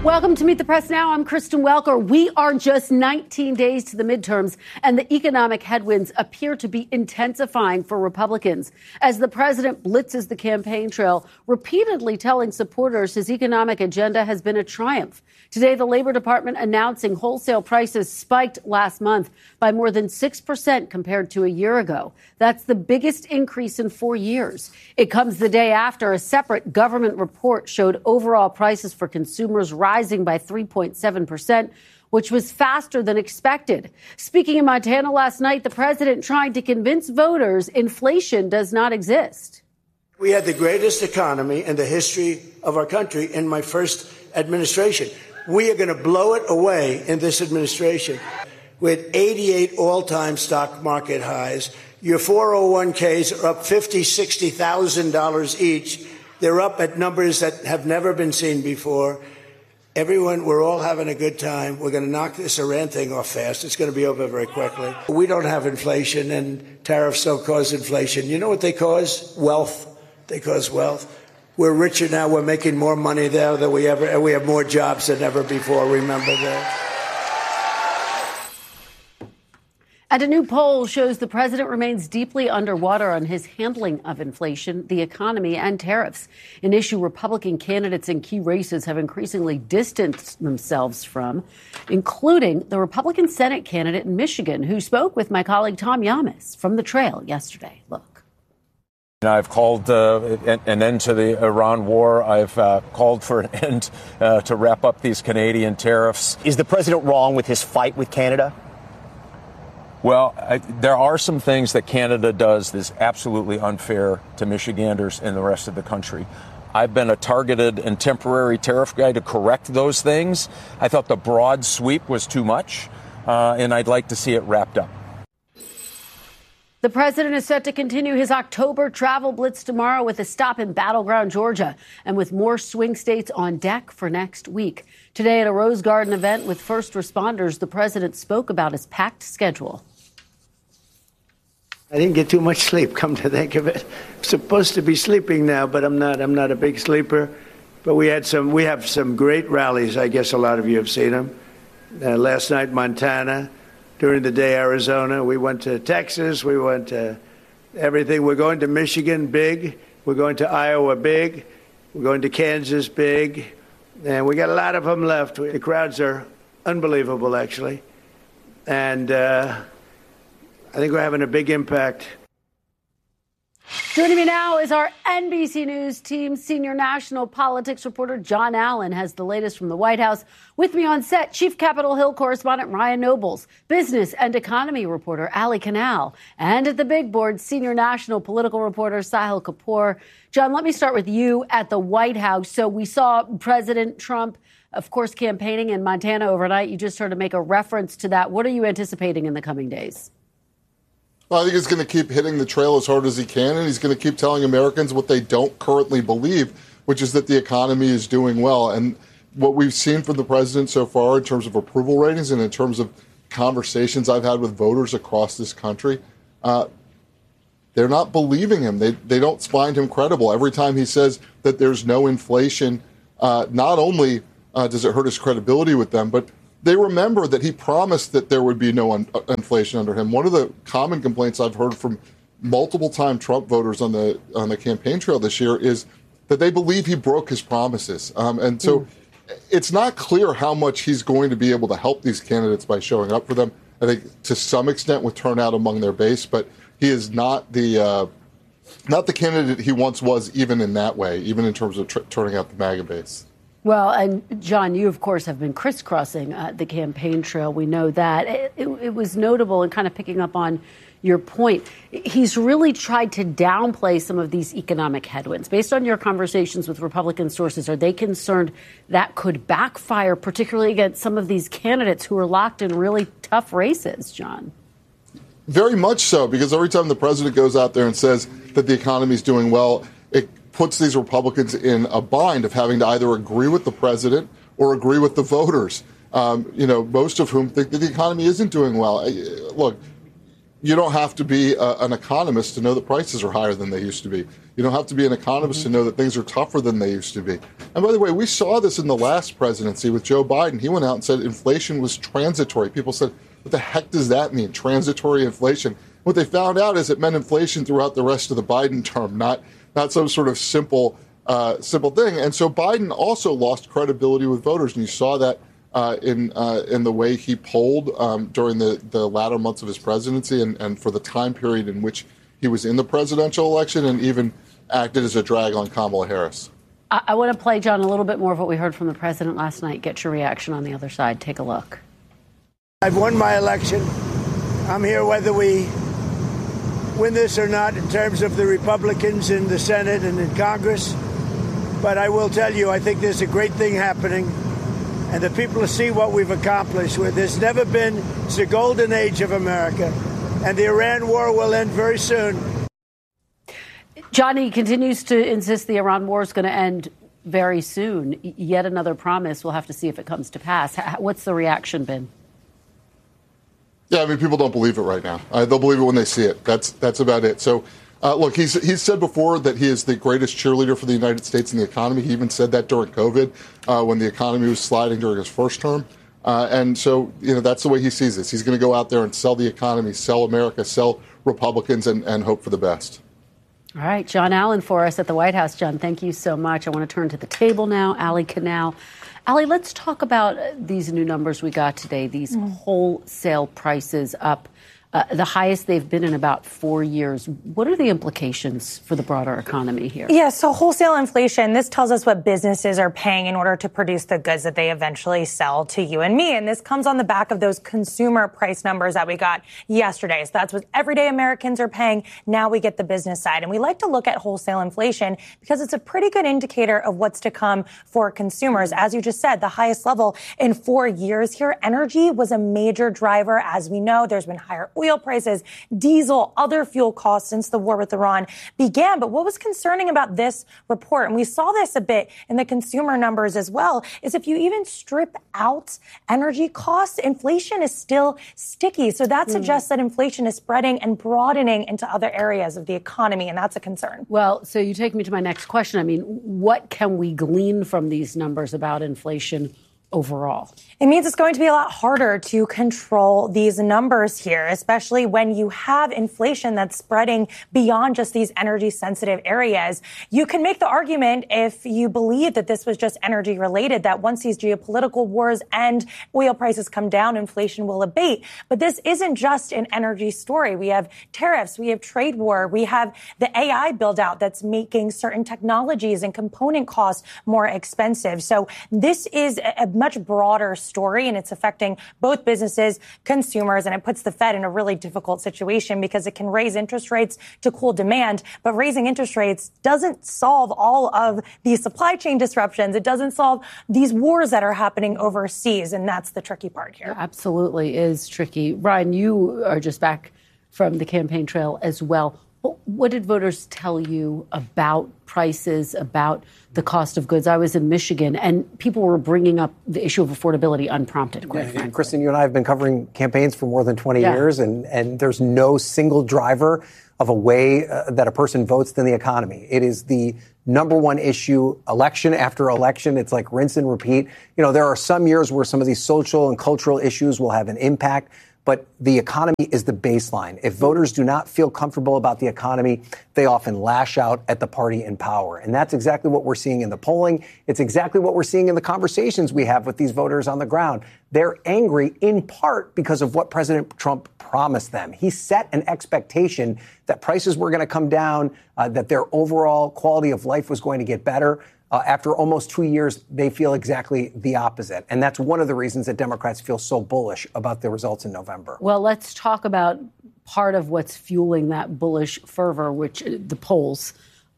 Welcome to Meet the Press Now. I'm Kristen Welker. We are just 19 days to the midterms, and the economic headwinds appear to be intensifying for Republicans as the president blitzes the campaign trail, repeatedly telling supporters his economic agenda has been a triumph. Today, the Labor Department announcing wholesale prices spiked last month by more than 6% compared to a year ago. That's the biggest increase in 4 years. It comes the day after a separate government report showed overall prices for consumers rising by 3.7%, which was faster than expected. Speaking in Montana last night, the president trying to convince voters inflation does not exist. We had the greatest economy in the history of our country in my first administration. We are going to blow it away in this administration with 88 all-time stock market highs. Your 401ks are up $50,000, $60,000 each. They're up at numbers that have never been seen before. Everyone, we're all having a good time. We're going to knock this Iran thing off fast. It's going to be over very quickly. We don't have inflation, and tariffs don't cause inflation. You know what they cause? Wealth. They cause wealth. We're richer now. We're making more money now than we ever, and we have more jobs than ever before. Remember that. And a new poll shows the president remains deeply underwater on his handling of inflation, the economy, and tariffs, an issue Republican candidates in key races have increasingly distanced themselves from, including the Republican Senate candidate in Michigan, who spoke with my colleague Tom Yamas from the Trail yesterday. Look. I've called an end to the Iran war. I've called for an end to wrap up these Canadian tariffs. Is the president wrong with his fight with Canada? Well, there are some things that Canada does that's absolutely unfair to Michiganders and the rest of the country. I've been a targeted and temporary tariff guy to correct those things. I thought the broad sweep was too much, and I'd like to see it wrapped up. The president is set to continue his October travel blitz tomorrow with a stop in battleground Georgia and with more swing states on deck for next week. Today at a Rose Garden event with first responders, the president spoke about his packed schedule. I didn't get too much sleep, come to think of it. I'm supposed to be sleeping now, but I'm not. I'm not a big sleeper. But we have some great rallies. I guess a lot of you have seen them. Last night, Montana. During the day, Arizona. We went to Texas. We went to everything. We're going to Michigan, big. We're going to Iowa, big. We're going to Kansas, big. And we got a lot of them left. The crowds are unbelievable, actually. And I think we're having a big impact. Joining me now is our NBC News team senior national politics reporter John Allen has the latest from the White House. With me on set, Chief Capitol Hill correspondent Ryan Nobles, business and economy reporter Ali Canal, and at the big board, senior national political reporter Sahil Kapoor. John, let me start with you at the White House. So we saw President Trump, of course, campaigning in Montana overnight. You just heard him make a reference to that. What are you anticipating in the coming days? Well, I think he's going to keep hitting the trail as hard as he can, and he's going to keep telling Americans what they don't currently believe, which is that the economy is doing well. And what we've seen from the president so far in terms of approval ratings and in terms of conversations I've had with voters across this country, they're not believing him. They don't find him credible. Every time he says that there's no inflation, not only does it hurt his credibility with them, but they remember that he promised that there would be no inflation under him. One of the common complaints I've heard from multiple-time Trump voters on the campaign trail this year is that they believe he broke his promises. And so it's not clear how much he's going to be able to help these candidates by showing up for them. I think to some extent with turnout among their base, but he is not the candidate he once was, even in that way, even in terms of turning out the MAGA base. Well, and John, you, of course, have been crisscrossing the campaign trail. We know that. It was notable, and kind of picking up on your point, he's really tried to downplay some of these economic headwinds. Based on your conversations with Republican sources, are they concerned that could backfire, particularly against some of these candidates who are locked in really tough races, John? Very much so, because every time the president goes out there and says that the economy is doing well, it puts these Republicans in a bind of having to either agree with the president or agree with the voters, most of whom think that the economy isn't doing well. Look, you don't have to be an economist to know that prices are higher than they used to be. You don't have to be an economist to know that things are tougher than they used to be. And by the way, we saw this in the last presidency with Joe Biden. He went out and said inflation was transitory. People said, what the heck does that mean, transitory inflation? What they found out is it meant inflation throughout the rest of the Biden term, not some sort of simple thing. And so Biden also lost credibility with voters, and you saw that in the way he polled during the latter months of his presidency and for the time period in which he was in the presidential election, and even acted as a drag on Kamala Harris. I want to play, John, a little bit more of what we heard from the president last night. Get your reaction on the other side. Take a look. I've won my election. I'm here whether we win this or not in terms of the Republicans in the Senate and in Congress. But I will tell you, I think there's a great thing happening. And the people will see what we've accomplished. There's never been, it's the golden age of America. And the Iran war will end very soon. Johnny continues to insist the Iran war is going to end very soon. Yet another promise. We'll have to see if it comes to pass. What's the reaction been? Yeah, I mean, people don't believe it right now. They'll believe it when they see it. That's about it. So, look, he's said before that he is the greatest cheerleader for the United States in the economy. He even said that during COVID when the economy was sliding during his first term. And so, that's the way he sees this. He's going to go out there and sell the economy, sell America, sell Republicans, and hope for the best. All right, John Allen for us at the White House. John, thank you so much. I want to turn to the table now. Ali Canal. Ali, let's talk about these new numbers we got today, these wholesale prices up, the highest they've been in about 4 years. What are the implications for the broader economy here? Yeah, so wholesale inflation, this tells us what businesses are paying in order to produce the goods that they eventually sell to you and me. And this comes on the back of those consumer price numbers that we got yesterday. So that's what everyday Americans are paying. Now we get the business side. And we like to look at wholesale inflation because it's a pretty good indicator of what's to come for consumers. As you just said, the highest level in 4 years here. Energy was a major driver. As we know, there's been higher oil prices, diesel, other fuel costs since the war with Iran began. But what was concerning about this report, and we saw this a bit in the consumer numbers as well, is if you even strip out energy costs, inflation is still sticky. So that suggests that inflation is spreading and broadening into other areas of the economy, and that's a concern. Well, so you take me to my next question. I mean, what can we glean from these numbers about inflation overall? It means it's going to be a lot harder to control these numbers here, especially when you have inflation that's spreading beyond just these energy sensitive areas. You can make the argument, if you believe that this was just energy related, that once these geopolitical wars end, oil prices come down, inflation will abate. But this isn't just an energy story. We have tariffs, we have trade war, we have the AI build out that's making certain technologies and component costs more expensive. So this is a much broader story, and it's affecting both businesses, consumers, and it puts the Fed in a really difficult situation because it can raise interest rates to cool demand, but raising interest rates doesn't solve all of these supply chain disruptions. It doesn't solve these wars that are happening overseas, and that's the tricky part here. It absolutely is tricky. Ryan, you are just back from the campaign trail as well. What did voters tell you about prices, about the cost of goods? I was in Michigan, and people were bringing up the issue of affordability unprompted, quite frankly. Kristen, you and I have been covering campaigns for more than 20 years, and there's no single driver of a way that a person votes than the economy. It is the number one issue, election after election. It's like rinse and repeat. There are some years where some of these social and cultural issues will have an impact, but the economy is the baseline. If voters do not feel comfortable about the economy, they often lash out at the party in power. And that's exactly what we're seeing in the polling. It's exactly what we're seeing in the conversations we have with these voters on the ground. They're angry in part because of what President Trump promised them. He set an expectation that prices were going to come down, that their overall quality of life was going to get better. After almost 2 years, they feel exactly the opposite. And that's one of the reasons that Democrats feel so bullish about the results in November. Well, let's talk about part of what's fueling that bullish fervor, which the polls.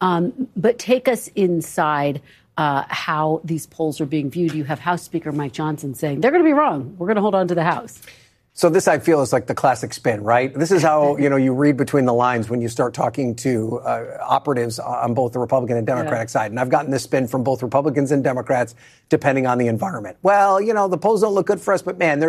But take us inside how these polls are being viewed. You have House Speaker Mike Johnson saying they're going to be wrong. We're going to hold on to the House. So this, I feel, is like the classic spin, right? This is how, you read between the lines when you start talking to operatives on both the Republican and Democratic side. And I've gotten this spin from both Republicans and Democrats, depending on the environment. Well, the polls don't look good for us, but man, there's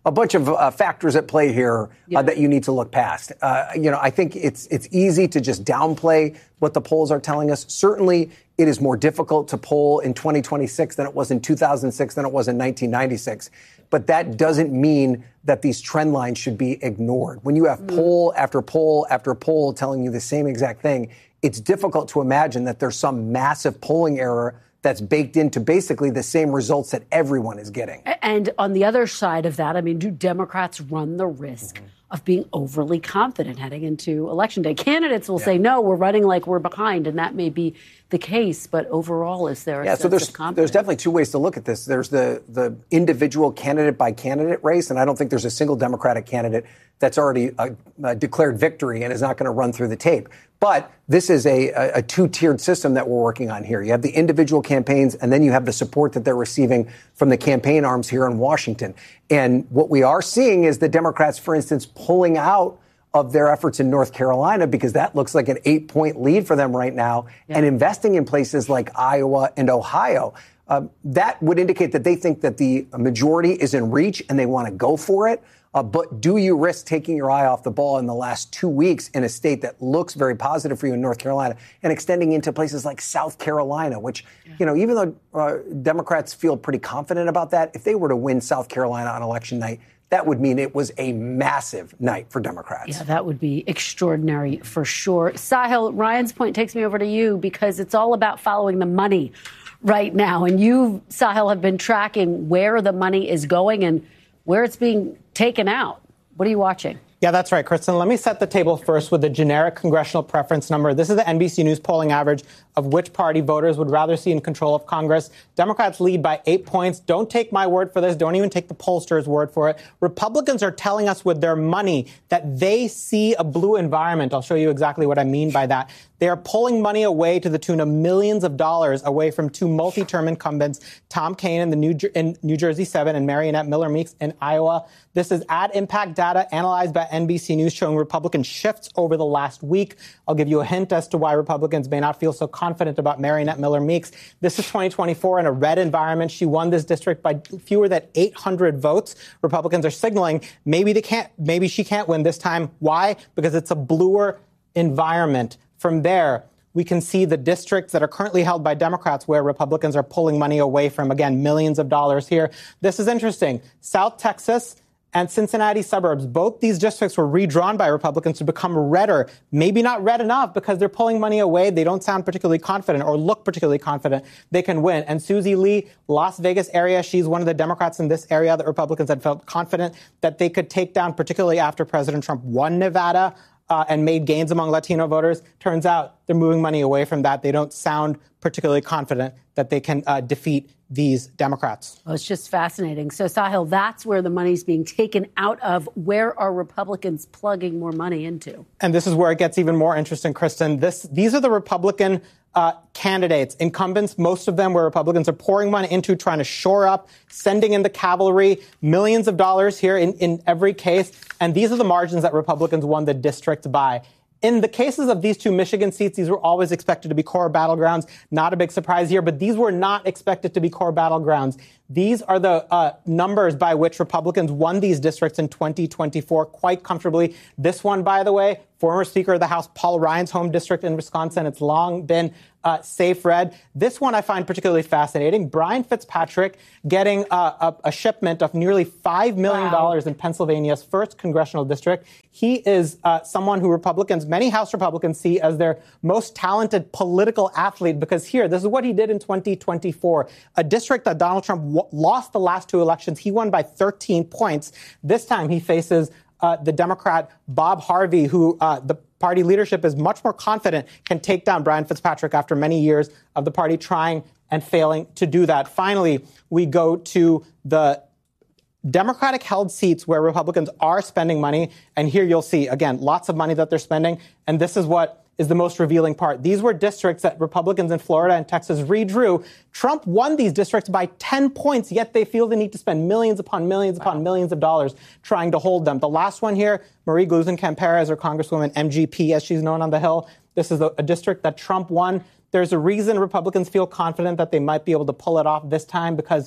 a bunch of factors at play here that you need to look past. I think it's easy to just downplay what the polls are telling us. Certainly, it is more difficult to poll in 2026 than it was in 2006, than it was in 1996. But that doesn't mean that these trend lines should be ignored. When you have poll after poll after poll telling you the same exact thing, it's difficult to imagine that there's some massive polling error that's baked into basically the same results that everyone is getting. And on the other side of that, I mean, do Democrats run the risk of being overly confident heading into Election Day? Candidates will say, no, we're running like we're behind, and that may be the case. But overall, is there a sense of confidence? There's definitely two ways to look at this. There's the individual candidate by candidate race, and I don't think there's a single Democratic candidate that's already declared victory and is not going to run through the tape. But this is a two-tiered system that we're working on here. You have the individual campaigns, and then you have the support that they're receiving from the campaign arms here in Washington. And what we are seeing is the Democrats, for instance, pulling out of their efforts in North Carolina, because that looks like an 8-point lead for them right now, and investing in places like Iowa and Ohio. That would indicate that they think that the majority is in reach and they want to go for it. But do you risk taking your eye off the ball in the last 2 weeks in a state that looks very positive for you in North Carolina and extending into places like South Carolina, which, even though Democrats feel pretty confident about that, if they were to win South Carolina on election night, that would mean it was a massive night for Democrats. Yeah, that would be extraordinary for sure. Sahil, Ryan's point takes me over to you because it's all about following the money right now. And you, Sahil, have been tracking where the money is going and where it's being taken out. What are you watching? Yeah, that's right, Kristen. Let me set the table first with the generic congressional preference number. This is the NBC News polling average of which party voters would rather see in control of Congress. Democrats lead by 8 points. Don't take my word for this. Don't even take the pollsters' word for it. Republicans are telling us with their money that they see a blue environment. I'll show you exactly what I mean by that. They are pulling money away to the tune of millions of dollars away from two multi-term incumbents, Tom Kean in New Jersey 7 and Mariannette Miller Meeks in Iowa. This is ad impact data analyzed by NBC News showing Republican shifts over the last week. I'll give you a hint as to why Republicans may not feel so confident about Mariannette Miller Meeks. This is 2024 in a red environment. She won this district by fewer than 800 votes. Republicans are signaling maybe she can't win this time. Why? Because it's a bluer environment. From there, we can see the districts that are currently held by Democrats where Republicans are pulling money away from, again, millions of dollars here. This is interesting. South Texas and Cincinnati suburbs, both these districts were redrawn by Republicans to become redder. Maybe not red enough because they're pulling money away. They don't sound particularly confident or look particularly confident they can win. And Susie Lee, Las Vegas area, she's one of the Democrats in this area that Republicans had felt confident that they could take down, particularly after President Trump won Nevada. And made gains among Latino voters. Turns out they're moving money away from that. They don't sound particularly confident that they can defeat these Democrats. Well, it's just fascinating. So, Sahil, that's where the money's being taken out of. Where are Republicans plugging more money into? And this is where it gets even more interesting, Kristen. These are the Republican candidates, incumbents, most of them where Republicans are pouring money into, trying to shore up, sending in the cavalry, millions of dollars here in every case. And these are the margins that Republicans won the district by. In the cases of these two Michigan seats, these were always expected to be core battlegrounds. Not a big surprise here, but these were not expected to be core battlegrounds. These are the numbers by which Republicans won these districts in 2024 quite comfortably. This one, by the way, former Speaker of the House Paul Ryan's home district in Wisconsin. It's long been safe red. This one I find particularly fascinating. Brian Fitzpatrick getting a shipment of nearly $5 million in Pennsylvania's first congressional district. He is someone who many House Republicans see as their most talented political athlete because this is what he did in 2024. A district that Donald Trump lost the last two elections. He won by 13 points. This time he faces the Democrat Bob Harvey, who the party leadership is much more confident can take down Brian Fitzpatrick after many years of the party trying and failing to do that. Finally, we go to the Democratic-held seats where Republicans are spending money. And here you'll see, again, lots of money that they're spending. And this is what is the most revealing part. These were districts that Republicans in Florida and Texas redrew. Trump won these districts by 10 points, yet they feel the need to spend millions upon millions upon millions of dollars trying to hold them. The last one here, Marie Gluesen-Campera, or Congresswoman MGP, as she's known on the Hill. This is a district that Trump won. There's a reason Republicans feel confident that they might be able to pull it off this time because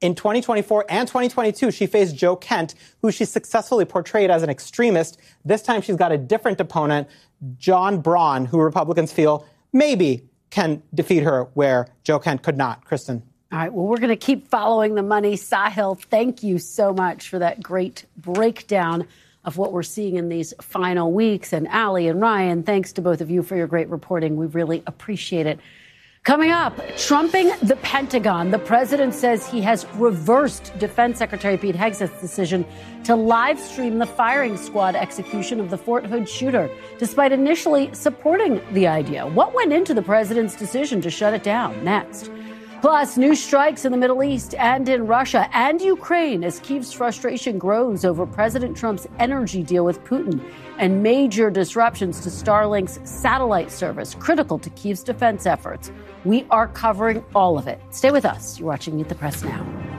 In 2024 and 2022, she faced Joe Kent, who she successfully portrayed as an extremist. This time she's got a different opponent, John Braun, who Republicans feel maybe can defeat her where Joe Kent could not. Kristen. All right, well, we're going to keep following the money. Sahil, thank you so much for that great breakdown of what we're seeing in these final weeks. And Ali and Ryan, thanks to both of you for your great reporting. We really appreciate it. Coming up, trumping the Pentagon. The president says he has reversed Defense Secretary Pete Hegseth's decision to live stream the firing squad execution of the Fort Hood shooter, despite initially supporting the idea. What went into the president's decision to shut it down? Next. Plus, new strikes in the Middle East and in Russia and Ukraine as Kyiv's frustration grows over President Trump's energy deal with Putin and major disruptions to Starlink's satellite service, critical to Kyiv's defense efforts. We are covering all of it. Stay with us. You're watching Meet the Press Now.